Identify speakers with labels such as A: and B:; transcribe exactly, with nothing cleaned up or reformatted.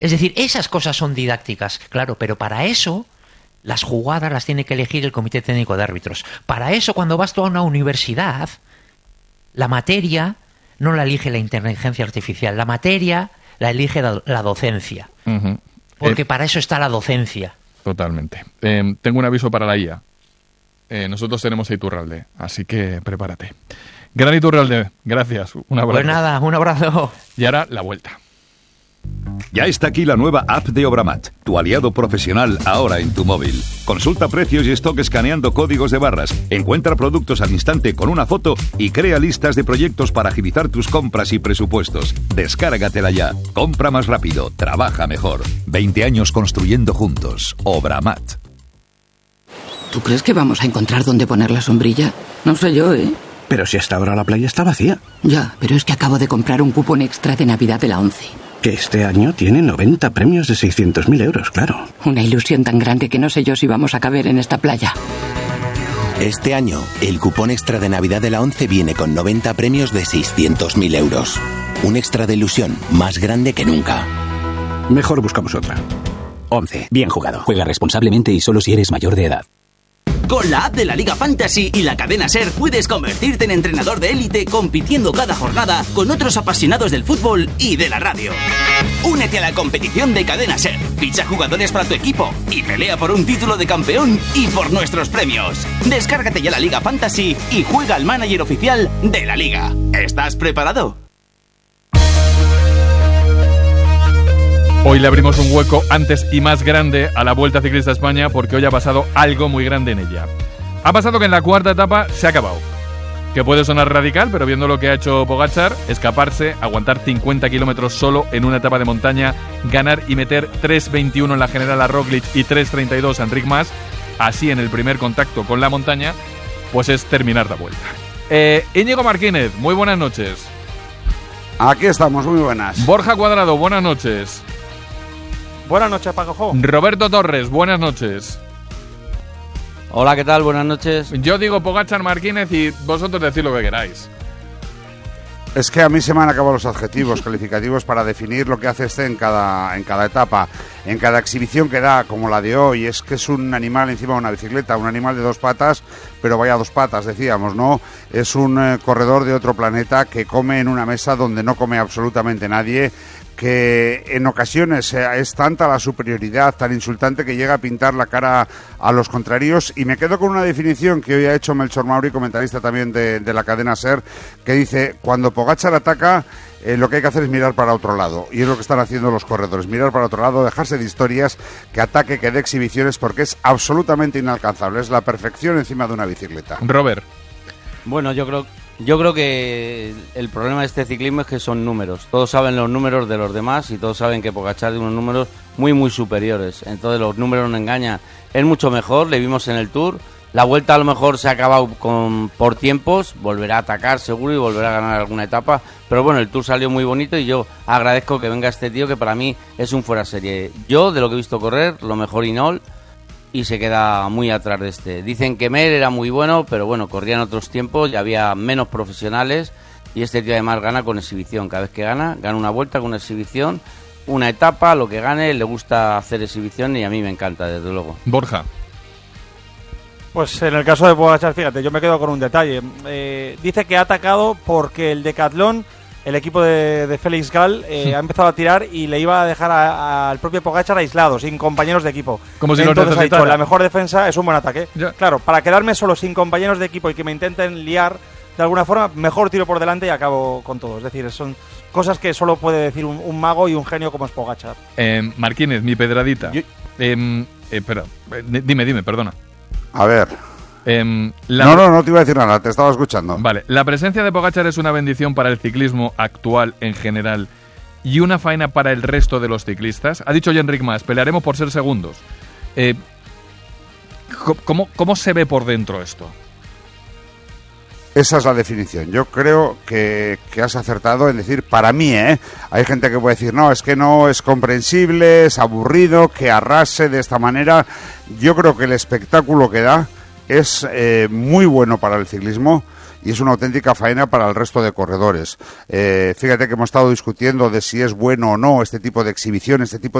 A: Es decir, esas cosas son didácticas, claro, pero para eso las jugadas las tiene que elegir el Comité Técnico de Árbitros. Para eso, cuando vas tú a una universidad, la materia no la elige la inteligencia artificial, la materia la elige la, la docencia. Uh-huh. Porque eh, para eso está la docencia.
B: Totalmente. Eh, tengo un aviso para la I A. Eh, nosotros tenemos a Iturralde, así que prepárate. Gran Iturralde, gracias. Un abrazo.
A: Pues nada, un abrazo.
B: Y ahora la vuelta.
C: Ya está aquí la nueva app de Obramat, tu aliado profesional ahora en tu móvil. Consulta precios y stock escaneando códigos de barras, encuentra productos al instante con una foto y crea listas de proyectos para agilizar tus compras y presupuestos. Descárgatela ya. Compra más rápido, trabaja mejor. veinte años construyendo juntos. Obramat.
D: ¿Tú crees que vamos a encontrar dónde poner la sombrilla? No sé yo, ¿eh?
E: Pero si hasta ahora la playa está vacía.
D: Ya, pero es que acabo de comprar un cupón extra de Navidad de la ONCE.
E: Que este año tiene noventa premios de seiscientos mil euros, claro.
D: Una ilusión tan grande que no sé yo si vamos a caber en esta playa.
F: Este año, el cupón extra de Navidad de la ONCE viene con noventa premios de seiscientos mil euros. Un extra de ilusión más grande que nunca.
E: Mejor buscamos otra.
G: ONCE. Bien jugado. Juega responsablemente y solo si eres mayor de edad.
H: Con la app de la Liga Fantasy y la cadena SER puedes convertirte en entrenador de élite compitiendo cada jornada con otros apasionados del fútbol y de la radio. Únete a la competición de cadena SER, ficha jugadores para tu equipo y pelea por un título de campeón y por nuestros premios. Descárgate ya la Liga Fantasy y juega al manager oficial de la Liga. ¿Estás preparado?
B: Hoy le abrimos un hueco antes y más grande a la Vuelta Ciclista a España porque hoy ha pasado algo muy grande en ella. Ha pasado que en la cuarta etapa se ha acabado. Que puede sonar radical, pero viendo lo que ha hecho Pogačar, escaparse, aguantar cincuenta kilómetros solo en una etapa de montaña, ganar y meter tres veintiuno en la general a Roglic y tres treinta y dos a Enric Mas, así en el primer contacto con la montaña, pues es terminar la Vuelta. Eh, Íñigo Martínez, muy buenas noches.
I: Aquí estamos, muy buenas.
B: Borja Cuadrado, buenas noches.
J: Buenas noches, Paco.
B: Roberto Torres, buenas noches.
K: Hola, ¿qué tal? Buenas noches.
B: Yo digo Pogačar, Martínez y vosotros decid lo que queráis.
I: Es que a mí se me han acabado los adjetivos calificativos para definir lo que hace este en cada, en cada etapa, en cada exhibición que da, como la de hoy. Es que es un animal encima de una bicicleta, un animal de dos patas, pero vaya dos patas, decíamos, ¿no? Es un eh, corredor de otro planeta que come en una mesa donde no come absolutamente nadie, que en ocasiones es tanta la superioridad, tan insultante, que llega a pintar la cara a los contrarios. Y me quedo con una definición que hoy ha hecho Melchor Mauri, comentarista también de, de la cadena SER, que dice: cuando Pogačar ataca, eh, lo que hay que hacer es mirar para otro lado. Y es lo que están haciendo los corredores, mirar para otro lado, dejarse de historias, que ataque, que dé exhibiciones, porque es absolutamente inalcanzable. Es la perfección encima de una bicicleta.
B: Robert.
K: Bueno, yo creo... Yo creo que el problema de este ciclismo es que son números. Todos saben los números de los demás y todos saben que Pogačar tiene unos números muy, muy superiores. Entonces los números no engañan. Es mucho mejor, le vimos en el Tour. La Vuelta a lo mejor se ha acabado con, por tiempos, volverá a atacar seguro y volverá a ganar alguna etapa. Pero bueno, el Tour salió muy bonito y yo agradezco que venga este tío que para mí es un fuera serie. Yo, de lo que he visto correr, lo mejor Hinault, y se queda muy atrás de este. Dicen que Mer era muy bueno, pero bueno, corría en otros tiempos y había menos profesionales, y este tío además gana con exhibición. Cada vez que gana, gana una vuelta con una exhibición, una etapa, lo que gane, le gusta hacer exhibición y a mí me encanta, desde luego.
B: Borja.
J: Pues en el caso de Pogačar, fíjate, yo me quedo con un detalle. Eh, dice que ha atacado porque el Decathlon, el equipo de, de Félix Gall, eh, ha empezado a tirar y le iba a dejar al propio Pogačar aislado, sin compañeros de equipo.
B: Como si
J: Entonces
B: no
J: ha dicho, la mejor defensa es un buen ataque.
B: Ya.
J: Claro, para quedarme solo sin compañeros de equipo y que me intenten liar de alguna forma, mejor tiro por delante y acabo con todo. Es decir, son cosas que solo puede decir un, un mago y un genio como es Pogačar.
B: Eh, Martínez, mi pedradita. Yo... Eh, eh, espera, dime, dime, perdona.
I: A ver...
B: Eh, la...
I: No, no, no te iba a decir nada, te estaba escuchando.
B: Vale, la presencia de Pogačar es una bendición para el ciclismo actual en general y una faena para el resto de los ciclistas. Ha dicho ya Enric Mas, pelearemos por ser segundos. Eh, ¿cómo, ¿Cómo se ve por dentro esto?
I: Esa es la definición. Yo creo que, que has acertado en decir, para mí, ¿eh? Hay gente que puede decir, no, es que no es comprensible, es aburrido, que arrase de esta manera. Yo creo que el espectáculo que da es eh, muy bueno para el ciclismo. y es una auténtica faena para el resto de corredores. Eh, fíjate que hemos estado discutiendo de si es bueno o no este tipo de exhibición, este tipo